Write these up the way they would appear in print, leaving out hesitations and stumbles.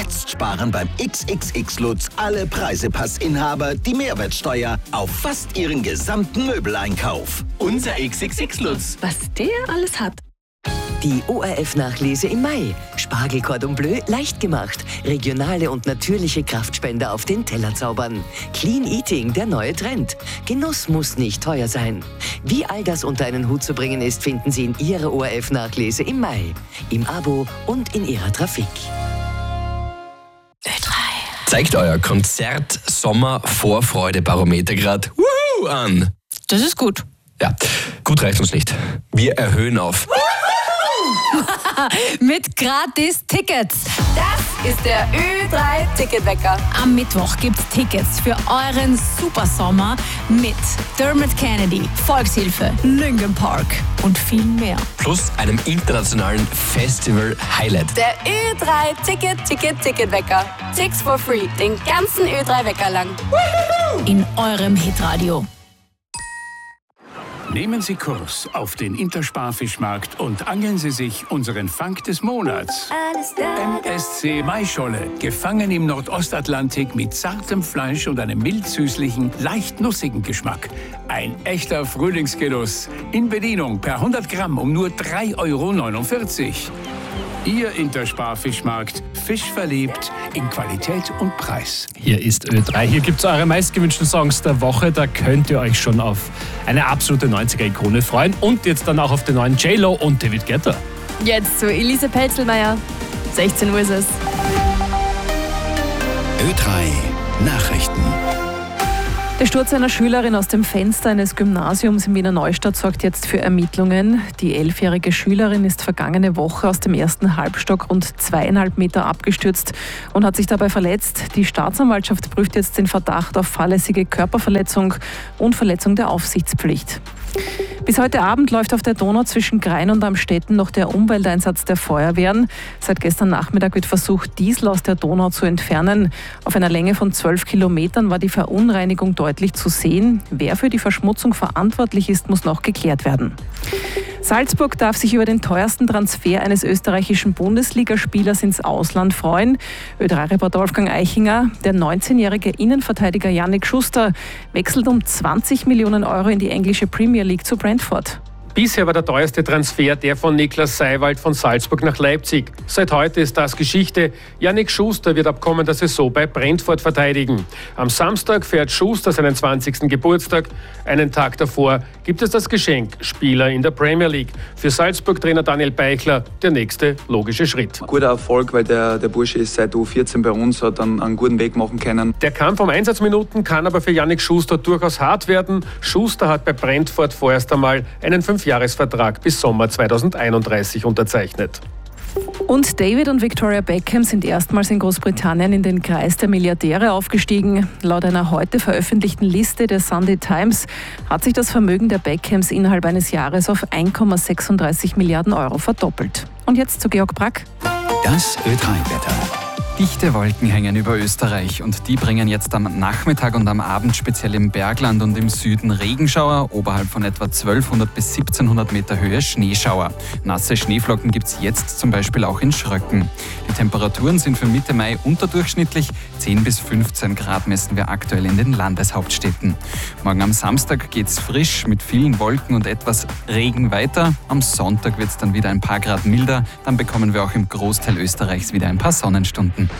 Jetzt sparen beim XXX Lutz alle Preisepassinhaber die Mehrwertsteuer auf fast ihren gesamten Möbeleinkauf. Unser XXX Lutz. Was der alles hat. Die ORF-Nachlese im Mai. Spargel Cordon Bleu leicht gemacht. Regionale und natürliche Kraftspender auf den Teller zaubern. Clean Eating, der neue Trend. Genuss muss nicht teuer sein. Wie all das unter einen Hut zu bringen ist, finden Sie in Ihrer ORF-Nachlese im Mai. Im Abo und in Ihrer Trafik. Ö3. Zeigt euer Konzert-Sommer-Vorfreude-Barometer gerade an. Das ist gut. Ja, gut reicht uns nicht. Wir erhöhen auf. Mit gratis Tickets. Das ist der Ö3-Ticketwecker. Am Mittwoch gibt's Tickets für euren Supersommer mit Dermot Kennedy, Volkshilfe, Linkin Park und viel mehr. Plus einem internationalen Festival-Highlight. Der Ö3-Ticketwecker. Tickets for free. Den ganzen Ö3-Wecker lang. In eurem Hitradio. Nehmen Sie Kurs auf den Intersparfischmarkt und angeln Sie sich unseren Fang des Monats. MSC Maischolle, gefangen im Nordostatlantik mit zartem Fleisch und einem mild-süßlichen, leicht nussigen Geschmack. Ein echter Frühlingsgenuss. In Bedienung per 100 Gramm um nur 3,49 €. Ihr Intersparfischmarkt, fischverliebt in Qualität und Preis. Hier ist Ö3. Hier gibt es eure meistgewünschten Songs der Woche. Da könnt ihr euch schon auf eine absolute 90er-Ikone freuen. Und jetzt dann auch auf den neuen J-Lo und David Guetta. Jetzt zu Elise Pelzelmeier. 16 Uhr ist es. Ö3 Nachrichten. Der Sturz einer Schülerin aus dem Fenster eines Gymnasiums in Wiener Neustadt sorgt jetzt für Ermittlungen. Die 11-jährige Schülerin ist vergangene Woche aus dem ersten Halbstock rund 2,5 Meter abgestürzt und hat sich dabei verletzt. Die Staatsanwaltschaft prüft jetzt den Verdacht auf fahrlässige Körperverletzung und Verletzung der Aufsichtspflicht. Bis heute Abend läuft auf der Donau zwischen Grein und Amstetten noch der Umwelteinsatz der Feuerwehren. Seit gestern Nachmittag wird versucht, Diesel aus der Donau zu entfernen. Auf einer Länge von 12 Kilometern war die Verunreinigung deutlich zu sehen. Wer für die Verschmutzung verantwortlich ist, muss noch geklärt werden. Salzburg darf sich über den teuersten Transfer eines österreichischen Bundesligaspielers ins Ausland freuen. Ö3-Reporter Wolfgang Eichinger, der 19-jährige Innenverteidiger Yannick Schuster, wechselt um 20 Millionen € in die englische Premier League zu Brentford. Bisher war der teuerste Transfer der von Niklas Seiwald von Salzburg nach Leipzig. Seit heute ist das Geschichte. Yannick Schuster wird ab kommender Saison bei Brentford verteidigen. Am Samstag feiert Schuster seinen 20. Geburtstag. Einen Tag davor gibt es das Geschenk, Spieler in der Premier League. Für Salzburg-Trainer Daniel Beichler der nächste logische Schritt. Guter Erfolg, weil der Bursche ist seit U14 bei uns, hat einen guten Weg machen können. Der Kampf um Einsatzminuten kann aber für Yannick Schuster durchaus hart werden. Schuster hat bei Brentford vorerst einmal einen 5-Jahres-Vertrag bis Sommer 2031 unterzeichnet. Und David und Victoria Beckham sind erstmals in Großbritannien in den Kreis der Milliardäre aufgestiegen. Laut einer heute veröffentlichten Liste der Sunday Times hat sich das Vermögen der Beckhams innerhalb eines Jahres auf 1,36 Milliarden € verdoppelt. Und jetzt zu Georg Brack. Das Ö3-Wetter. Dichte Wolken hängen über Österreich und die bringen jetzt am Nachmittag und am Abend speziell im Bergland und im Süden Regenschauer, oberhalb von etwa 1200 bis 1700 Meter Höhe Schneeschauer. Nasse Schneeflocken gibt es jetzt zum Beispiel auch in Schröcken. Die Temperaturen sind für Mitte Mai unterdurchschnittlich. 10 bis 15 Grad messen wir aktuell in den Landeshauptstädten. Morgen am Samstag geht's frisch mit vielen Wolken und etwas Regen weiter. Am Sonntag wird es dann wieder ein paar Grad milder. Dann bekommen wir auch im Großteil Österreichs wieder ein paar Sonnenstunden.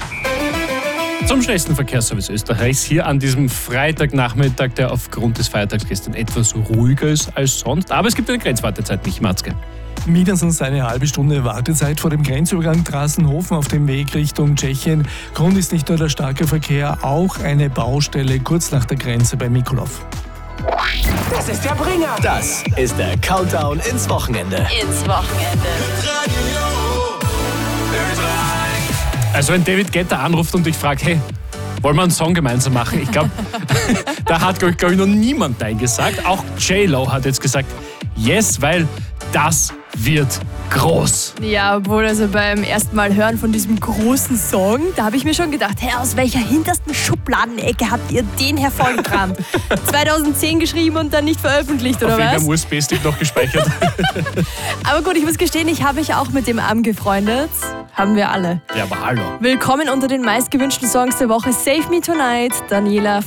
Zum schnellsten Verkehrsservice Österreichs hier an diesem Freitagnachmittag, der aufgrund des Feiertags gestern etwas ruhiger ist als sonst. Aber es gibt eine Grenzwartezeit, nicht Matzke. Mindestens eine halbe Stunde Wartezeit vor dem Grenzübergang Drassenhofen auf dem Weg Richtung Tschechien. Grund ist nicht nur der starke Verkehr, auch eine Baustelle kurz nach der Grenze bei Mikulov. Das ist der Bringer. Das ist der Countdown ins Wochenende. Also wenn David Guetta anruft und dich fragt, hey, wollen wir einen Song gemeinsam machen? Ich glaube, da hat, glaube ich, noch niemand Nein gesagt. Auch J-Lo hat jetzt gesagt, yes, weil das wird groß. Ja, obwohl also beim ersten Mal hören von diesem großen Song, da habe ich mir schon gedacht, hey, aus welcher hintersten Schubladenecke habt ihr den hervorgekramt? 2010 geschrieben und dann nicht veröffentlicht, oder was? Auf irgendeinem USB-Stick noch gespeichert. Aber gut, ich muss gestehen, ich habe mich auch mit dem angefreundet. Haben wir alle. Ja, aber hallo. Willkommen unter den meistgewünschten Songs der Woche. Save Me Tonight, Daniela